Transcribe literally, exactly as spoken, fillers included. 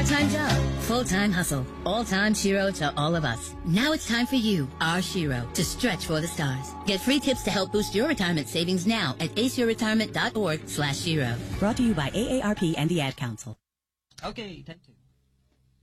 Part-time job, full-time hustle, all-time Shiro to all of us. Now it's time for you, our Shiro, to stretch for the stars. Get free tips to help boost your retirement savings now at ace your retirement dot org slash Shiro. Brought to you by A A R P and the Ad Council. Okay, take two.